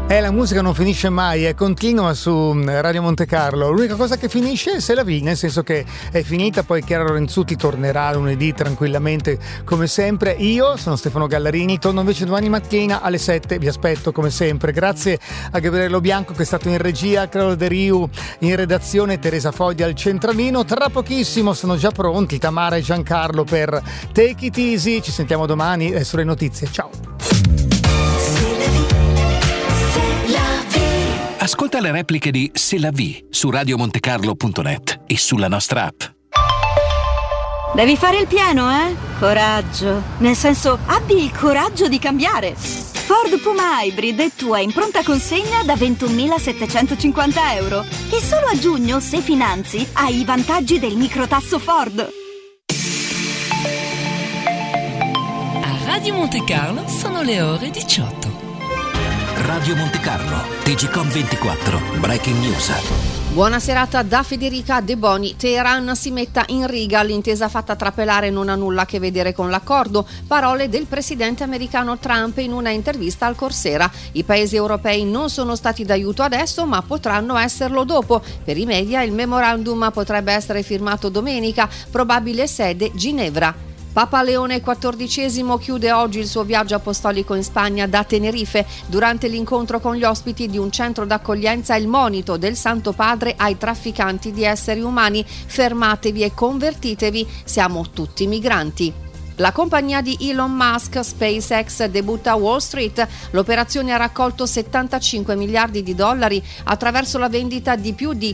La musica non finisce mai e continua su Radio Monte Carlo. L'unica cosa che finisce è C'est la vie, nel senso che è finita, poi Chiara Lorenzutti tornerà lunedì tranquillamente come sempre. Io sono Stefano Gallarini, torno invece domani mattina alle 7, vi aspetto come sempre. Grazie a Gabriello Bianco che è stato in regia, Carlo De Riu in redazione, Teresa Foglia al centralino. Tra pochissimo sono già pronti Tamara e Giancarlo per Take It Easy. Ci sentiamo domani, adesso le notizie. Ciao. Ascolta le repliche di C'est la vie su radiomontecarlo.net e sulla nostra app. Devi fare il pieno, eh? Coraggio. Nel senso, abbi il coraggio di cambiare. Ford Puma Hybrid è tua in pronta consegna da 21.750 euro. E solo a giugno, se finanzi, hai i vantaggi del microtasso Ford. A Radio Monte Carlo sono le ore 18. Radio Monte Carlo, TGcom 24, Breaking News. Buona serata da Federica De Boni. Teheran si metta in riga, l'intesa fatta trapelare non ha nulla a che vedere con l'accordo. Parole del presidente americano Trump in una intervista al Corsera. I paesi europei non sono stati d'aiuto adesso, ma potranno esserlo dopo. Per i media il memorandum potrebbe essere firmato domenica, probabile sede Ginevra. Papa Leone XIV chiude oggi il suo viaggio apostolico in Spagna da Tenerife. Durante l'incontro con gli ospiti di un centro d'accoglienza, il monito del Santo Padre ai trafficanti di esseri umani: fermatevi e convertitevi, siamo tutti migranti. La compagnia di Elon Musk, SpaceX, debutta a Wall Street. L'operazione ha raccolto 75 miliardi di dollari attraverso la vendita di più di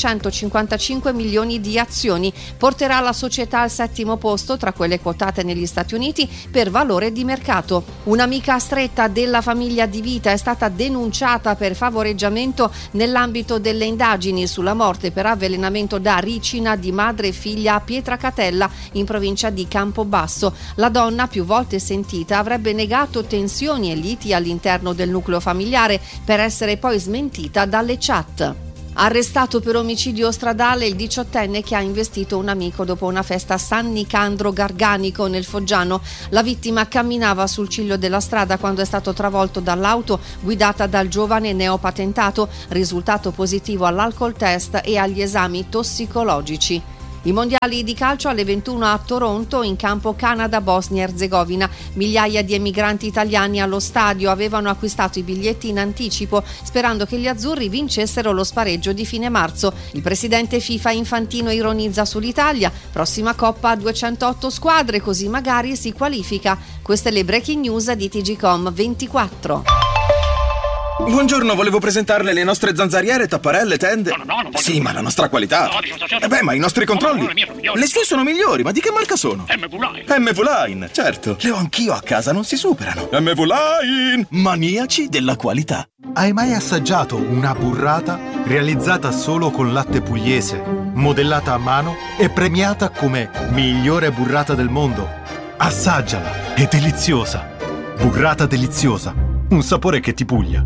555 milioni di azioni. Porterà la società al 7° posto tra quelle quotate negli Stati Uniti per valore di mercato. Un'amica stretta della famiglia Di Vita è stata denunciata per favoreggiamento nell'ambito delle indagini sulla morte per avvelenamento da ricina di madre e figlia a Pietracatella, in provincia di Campobasso. La donna, più volte sentita, avrebbe negato tensioni e liti all'interno del nucleo familiare, per essere poi smentita dalle chat. Arrestato per omicidio stradale il 18enne che ha investito un amico dopo una festa a San Nicandro Garganico nel Foggiano. La vittima camminava sul ciglio della strada quando è stato travolto dall'auto guidata dal giovane neopatentato, risultato positivo all'alcol test e agli esami tossicologici. I mondiali di calcio alle 21 a Toronto, in campo Canada-Bosnia-Erzegovina. Migliaia di emigranti italiani allo stadio avevano acquistato i biglietti in anticipo, sperando che gli azzurri vincessero lo spareggio di fine marzo. Il presidente FIFA Infantino ironizza sull'Italia: prossima coppa a 208 squadre, così magari si qualifica. Queste le breaking news di TGcom 24. Buongiorno, volevo presentarle le nostre zanzariere, tapparelle, tende. No, sì, ma la nostra qualità. Ma i nostri controlli. Le sue sono migliori, ma di che marca sono? MV Line, certo. Le ho anch'io a casa, non si superano. MV Line, maniaci della qualità. Hai mai assaggiato una burrata realizzata solo con latte pugliese, modellata a mano e premiata come migliore burrata del mondo? Assaggiala, è deliziosa. Burrata deliziosa, un sapore che ti puglia.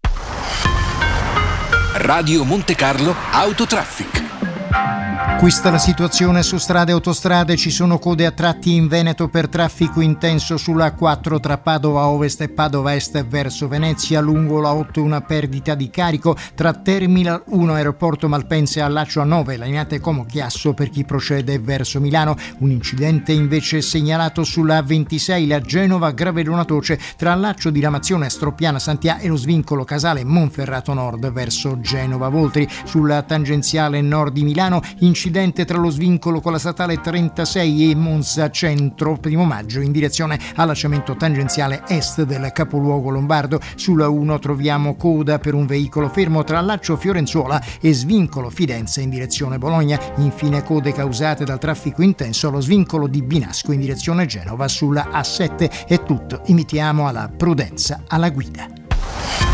Radio Monte Carlo Autotraffic. Questa è la situazione su strade e autostrade. Ci sono code a tratti in Veneto per traffico intenso sulla A4 tra Padova Ovest e Padova Est verso Venezia. Lungo la 8 una perdita di carico tra Terminal 1 Aeroporto Malpensa e allaccio A9, lainate Como Chiasso per chi procede verso Milano. Un incidente invece segnalato sulla A26, la Genova Gravedona Toce tra allaccio di Ramazione Stroppiana Santià e lo svincolo Casale Monferrato Nord verso Genova Voltri. Sulla tangenziale nord di Milano, incidente tra lo svincolo con la statale 36 e Monza Centro, 1 maggio, in direzione allacciamento tangenziale est del capoluogo lombardo. Sulla 1 troviamo coda per un veicolo fermo tra allaccio Fiorenzuola e svincolo Fidenza in direzione Bologna. Infine code causate dal traffico intenso allo svincolo di Binasco in direzione Genova sulla A7. È tutto, invitiamo alla prudenza alla guida.